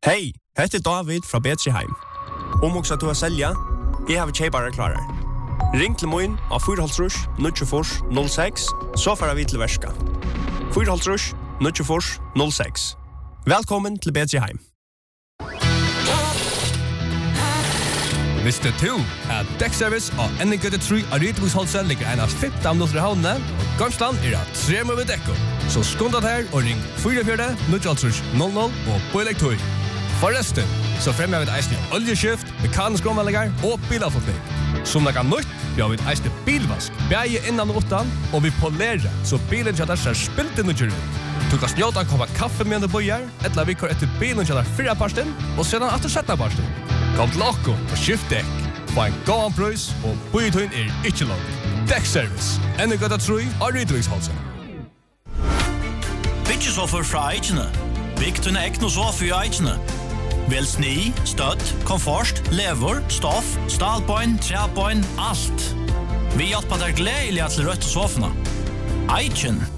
Hej, heter David fra Betriheim. Om också att du har sälja, jag har tjejbara klarar. Ring till moin av 4,5 06, så får vi till värska. 4,5 06. Välkommen till Betriheim. Visste du at Dekkservice og NG3 av Rydviksholset ligger en av 15 minutter i havnene, og Gamsland at 3 med dekko. Så skundet her og ring 44-000 og på elektrøy. Forresten, så fremmer vi et eisende oljeskift, mekanisk omvallinger og bilavfotning. Som det kan nytt, vi har vi et eisende bilvask, bæge innan og utan, og vi polerer, så bilen kjøtter ser spilt inn og kjører ut. Du kan snjåta en koppa kaffe med en bøyer, eller vi kjører etter bilen kjøtter 4 parsten, og sedan etter 17 parsten. Kom til okko og skift dekk. Få en gåan prøys, og bøytøyen ikke langt. Dekkservice. NG3 av Rydviksholset. Byggesofer fra Eichene. Bygg tunne ekno sofa i Eichene. Vel sni, støtt, komfort, lever, stoff, stalpoint, træpoint, alt. Vi hjelper deg gledelig til rødt sofene. Eichen.